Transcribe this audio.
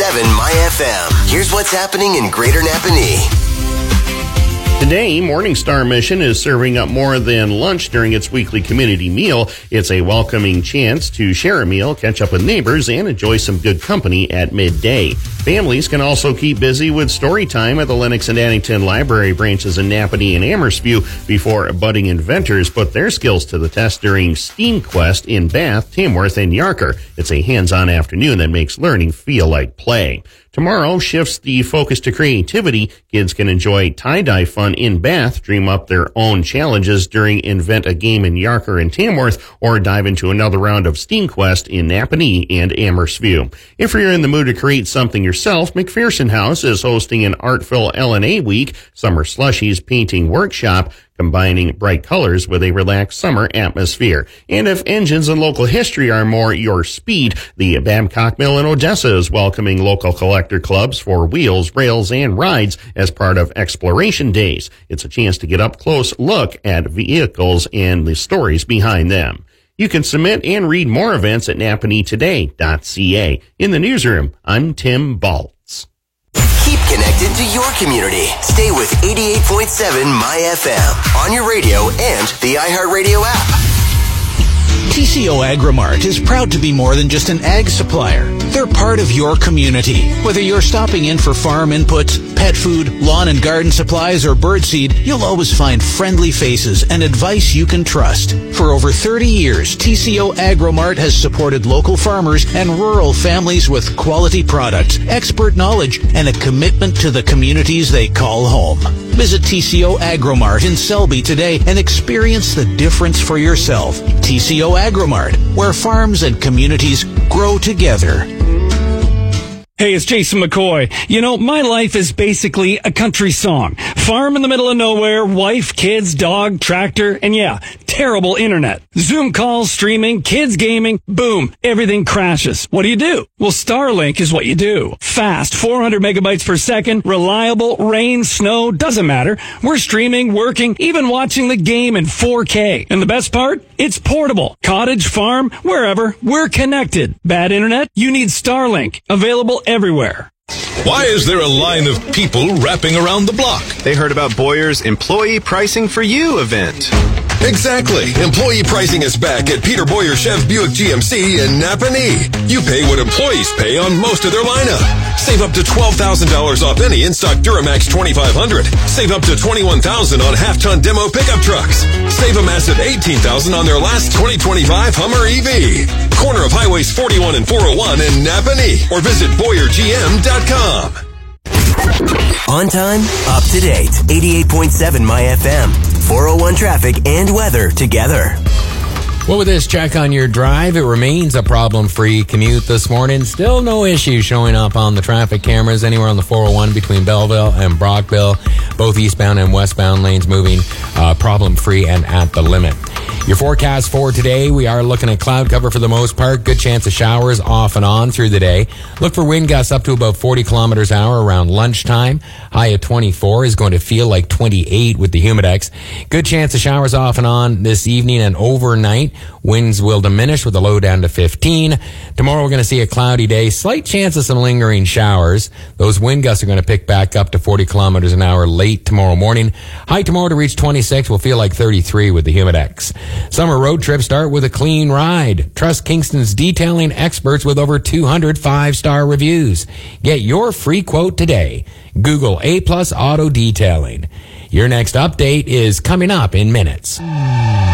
My FM. Here's what's happening in Greater Napanee. Today, Morning Star Mission is serving up more than lunch during its weekly community meal. It's a welcoming chance to share a meal, catch up with neighbors, and enjoy some good company at midday. Families can also keep busy with story time at the Lennox and Addington Library branches in Napanee and Amherstview before budding inventors put their skills to the test during STEAM Quest in Bath, Tamworth, and Yarker. It's a hands-on afternoon that makes learning feel like play. Tomorrow shifts the focus to creativity. Kids can enjoy tie-dye fun in Bath, dream up their own challenges during Invent a Game in Yarker and Tamworth, or dive into another round of STEAM Quest in Napanee and Amherstview. If you're in the mood to create something yourself, McPherson House is hosting an Artful L&A Week, Summer Slushies Painting Workshop, combining bright colors with a relaxed summer atmosphere. And if engines and local history are more your speed, the Babcock Mill in Odessa is welcoming local collector clubs for wheels, rails, and rides as part of Exploration Days. It's a chance to get up close look at vehicles and the stories behind them. You can submit and read more events at napaneetoday.ca. In the newsroom, I'm Tim Baltz. Keep connected to your community. Stay with 88.7 My FM on your radio and the iHeartRadio app. TCO Agrimart is proud to be more than just an ag supplier. They're part of your community. Whether you're stopping in for farm inputs, pet food, lawn and garden supplies, or birdseed, you'll always find friendly faces and advice you can trust. For over 30 years, TCO Agrimart has supported local farmers and rural families with quality products, expert knowledge, and a commitment to the communities they call home. Visit TCO Agrimart in Selby today and experience the difference for yourself. TCO Agrimart, where farms and communities grow together. Hey, it's Jason McCoy. You know, my life is basically a country song. Farm in the middle of nowhere, wife, kids, dog, tractor, and yeah, terrible internet. Zoom calls, streaming, kids gaming, boom, everything crashes. What do? Well, Starlink is what you do. Fast, 400 megabytes per second, reliable, rain, snow, doesn't matter. We're streaming, working, even watching the game in 4K. And the best part? It's portable. Cottage, farm, wherever, we're connected. Bad internet? You need Starlink. Available everywhere. Why is there a line of people wrapping around the block? They heard about Boyer's Employee Pricing for You event. Exactly. Employee pricing is back at Peter Boyer Chev Buick GMC in Napanee. You pay what employees pay on most of their lineup. Save up to $12,000 off any in-stock Duramax 2500. Save up to $21,000 on half-ton demo pickup trucks. Save a massive $18,000 on their last 2025 Hummer EV. Corner of Highways 41 and 401 in Napanee. Or visit BoyerGM.com. On time, up to date. 88.7 My FM. 401 traffic and weather together. Well, with this check on your drive, it remains a problem-free commute this morning. Still no issues showing up on the traffic cameras anywhere on the 401 between Belleville and Brockville. Both eastbound and westbound lanes moving problem-free and at the limit. Your forecast for today, we are looking at cloud cover for the most part. Good chance of showers off and on through the day. Look for wind gusts up to about 40 kilometers an hour around lunchtime. High of 24 is going to feel like 28 with the Humidex. Good chance of showers off and on this evening and overnight. Winds will diminish with a low down to 15. Tomorrow we're going to see a cloudy day. Slight chance of some lingering showers. Those wind gusts are going to pick back up to 40 kilometers an hour late tomorrow morning. High tomorrow to reach 26 will feel like 33 with the Humidex. Summer road trips start with a clean ride. Trust Kingston's detailing experts with over 200 5-star reviews. Get your free quote today. Google A+ Auto Detailing. Your next update is coming up in minutes.